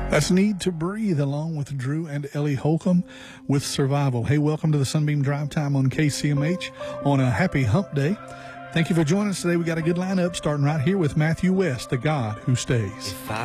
That's Need to Breathe, along with Drew and Ellie Holcomb with Survival. Hey, welcome to the Sunbeam Drive Time on KCMH on a happy hump day. Thank you for joining us today. We got a good lineup starting right here with Matthew West, The God Who Stays.